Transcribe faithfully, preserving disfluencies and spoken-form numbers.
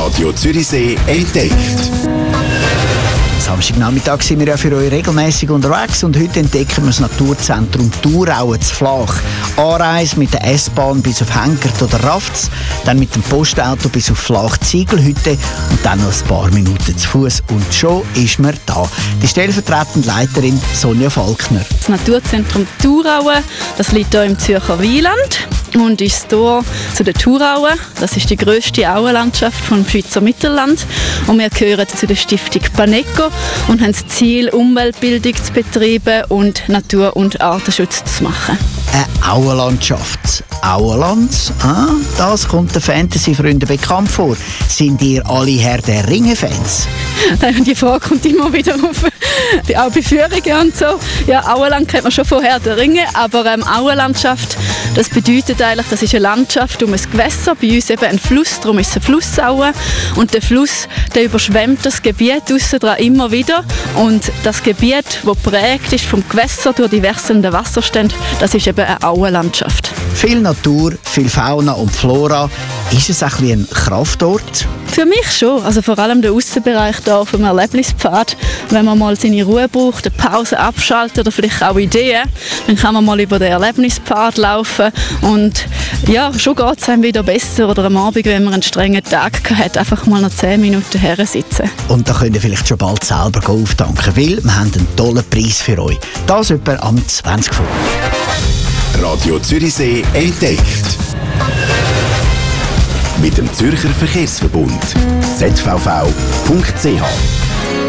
Radio Zürichsee entdeckt. Samstagnachmittag sind wir ja für euch regelmäßig unterwegs und heute entdecken wir das Naturzentrum Thurau zu Flach. Anreise mit der S-Bahn bis auf Henkert oder Rafts, dann mit dem Postauto bis auf Flach Ziegelhütte und dann noch ein paar Minuten zu Fuß und schon ist man da. Die stellvertretende Leiterin Sonja Falkner. Das Naturzentrum Thurau, das liegt hier im Zürcher Wieland und ist hier zu den Thurauen. Das ist die grösste Auenlandschaft vom Schweizer Mittelland und wir gehören zu der Stiftung Paneco und haben das Ziel, Umweltbildung zu betreiben und Natur- und Artenschutz zu machen. Eine Auenlandschaft. Auenland, ah, das kommt den Fantasy-Freunden bekannt vor. Sind ihr alle Herr der Ringe-Fans? Die Frage kommt immer wieder auf, auch bei Führungen und so. Ja, Auenland kennt man schon von Herr der Ringe, aber ähm, Auenlandschaft, das bedeutet eigentlich, das ist eine Landschaft um ein Gewässer, bei uns eben ein Fluss, darum ist es eine Flussaue. Und der Fluss, der überschwemmt das Gebiet aussen dran immer wieder. Und das Gebiet, das geprägt ist vom Gewässer durch die wechselnden Wasserstände, das ist eben eine Auenlandschaft. Viel Natur, viel Fauna und Flora. Ist es ein bisschen ein Kraftort? Für mich schon. Also vor allem der Aussenbereich hier vom Erlebnispfad. Wenn man mal seine Ruhe braucht, eine Pause abschaltet oder vielleicht auch Ideen, dann kann man mal über den Erlebnispfad laufen. Und ja, schon geht es einem wieder besser. Oder am Abend, wenn man einen strengen Tag hat, einfach mal noch zehn Minuten her sitzen. Und da könnt ihr vielleicht schon bald selber auftanken, weil wir haben einen tollen Preis für euch. Das etwa am zwanzig Uhr. Radio Zürichsee entdeckt. Mit dem Zürcher Verkehrsverbund. z v v punkt c h